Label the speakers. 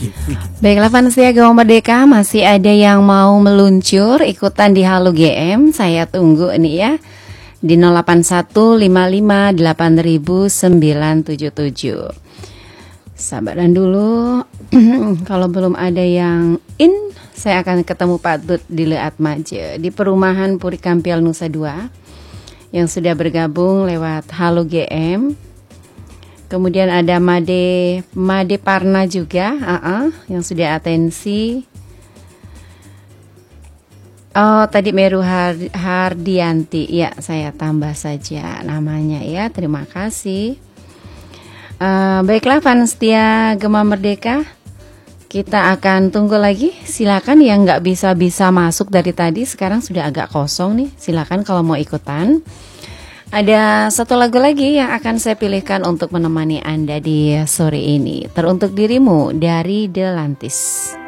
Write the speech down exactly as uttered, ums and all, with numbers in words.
Speaker 1: Baiklah fans setia Gema Merdeka, masih ada yang mau meluncur ikutan di Halo G M. Saya tunggu nih ya di nol delapan satu lima lima delapan sembilan tujuh tujuh. Sabaran dulu. Kalau belum ada yang in, saya akan ketemu Pak Dut di Leat Maje di perumahan Puri Kampiel Nusa Dua yang sudah bergabung lewat Halo G M. Kemudian ada Made Made Parna juga, uh-uh, yang sudah atensi. Oh, tadi Meru Hardianti, ya saya tambah saja namanya ya. Terima kasih. Uh, baiklah fans setia Gema Merdeka, kita akan tunggu lagi. Silakan yang nggak bisa-bisa masuk dari tadi, sekarang sudah agak kosong nih. Silakan kalau mau ikutan. Ada satu lagu lagi yang akan saya pilihkan untuk menemani Anda di sore ini. Teruntuk dirimu dari Delantis.